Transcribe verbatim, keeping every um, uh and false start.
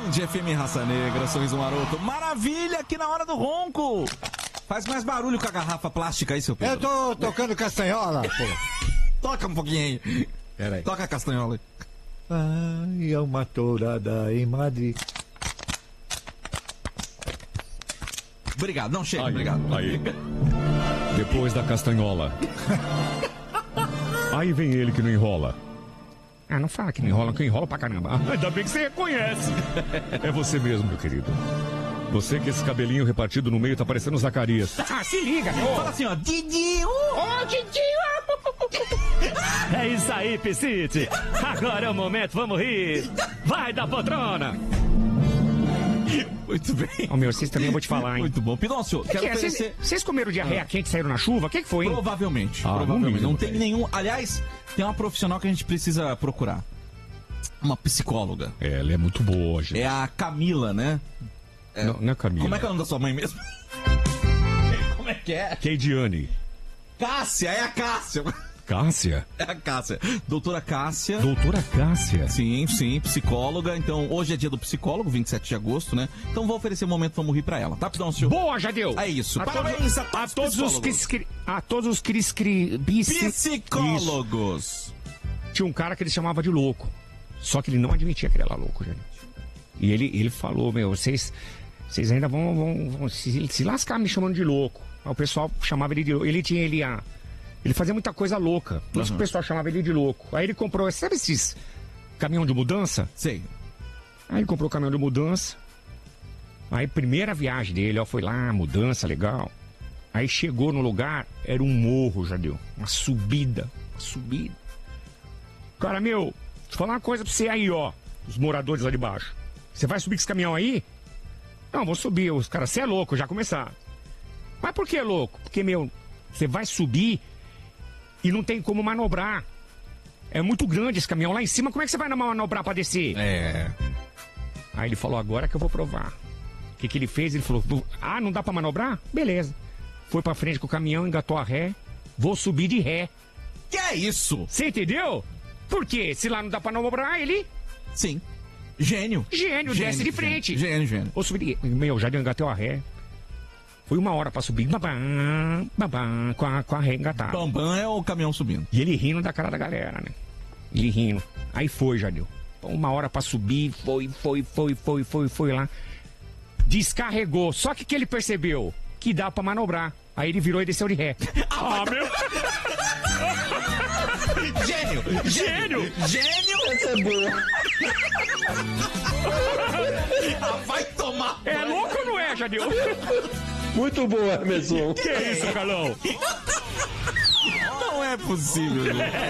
Band F M Raça Negra, Sorriso Maroto. Maravilha aqui na hora do ronco. Faz mais barulho com a garrafa plástica aí, seu Pedro. Eu tô tocando castanhola, pô. Toca um pouquinho aí. Peraí. Toca a castanhola aí. Ai, é uma tourada em Madrid. Obrigado, não chega, Aí, obrigado. Aí. Depois da castanhola. Aí vem ele que não enrola. Ah, não fala que não enrola, que enrola pra caramba. Ah, ainda bem que você reconhece. É você mesmo, meu querido. Você que esse cabelinho repartido no meio tá parecendo o Zacarias. Ah, se liga, oh. Fala assim, ó. Didi, ô, oh, Didi. É isso aí, Piscite. Agora é o momento, vamos rir. Vai da poltrona. Muito bem. Ô, oh, meu, vocês também eu vou te falar, hein? Muito bom. Pidoncio, quero que é? oferecer... Vocês comeram diarreia ah. quente e saíram na chuva? O que, que foi, hein? Provavelmente. Ah, provavelmente. não, não tem nenhum... Aliás, tem uma profissional que a gente precisa procurar. Uma psicóloga. É, ela é muito boa, gente. É a Camila, né? É... Não, não é Camila. Como é que é o nome da sua mãe mesmo? Como é que é? Keidiane. Cássia, é a Cássia. Cássia? É a Cássia. Doutora Cássia. Doutora Cássia? Sim, sim, psicóloga. Então, hoje é dia do psicólogo, vinte e sete de agosto, né? Então, vou oferecer um momento, vamos rir pra ela, tá, Pidoncio? Boa, Jadeu! É isso. A Parabéns todos, a todos os que A todos os cris, cri, bici, psicólogos. Isso. Tinha um cara que ele chamava de louco. Só que ele não admitia que ele era louco, gente. E ele, ele falou, meu, vocês... Vocês ainda vão, vão, vão se, se lascar me chamando de louco. Aí o pessoal chamava ele de louco. Ele tinha, ele, a, ele fazia muita coisa louca. Por isso uhum. que o pessoal chamava ele de louco. Aí ele comprou, sabe esses caminhão de mudança? Sei. Aí ele comprou o caminhão de mudança. Aí primeira viagem dele, ó, foi lá, mudança, legal. Aí chegou no lugar, era um morro, já deu. Uma subida, uma subida. Cara, meu, deixa eu falar uma coisa pra você aí, ó. Os moradores lá de baixo. Você vai subir com esse caminhão aí? Não, vou subir. Os caras, você é louco, já começaram. Mas por que louco? Porque, meu, você vai subir e não tem como manobrar. É muito grande esse caminhão lá em cima, como é que você vai manobrar pra descer? É. Aí ele falou, agora que eu vou provar. O que que ele fez? Ele falou, ah, não dá pra manobrar? Beleza. Foi pra frente com o caminhão, engatou a ré. Vou subir de ré. Que é isso? Você entendeu? Por quê? Se lá não dá pra manobrar, ele... Sim. Gênio. Gênio, gênio desce de frente. Gênio, gênio. Vou subir de... Meu, já engatei a ré. Foi uma hora pra subir. Babam, babam, com a, com a ré engatada. Bambam é o caminhão subindo. E ele rindo da cara da galera, né? Ele rindo. Aí foi, já deu. Uma hora pra subir, foi, foi, foi, foi, foi, foi lá. Descarregou. Só que que ele percebeu? Que dá pra manobrar. Aí ele virou e desceu de ré. Ah, meu... Gênio! Gênio! Gênio! Essa é boa. Ah, vai tomar! É louco ou não é, Jadil? Muito boa, Emerson. Que é isso, Carlão? Não é possível, gente.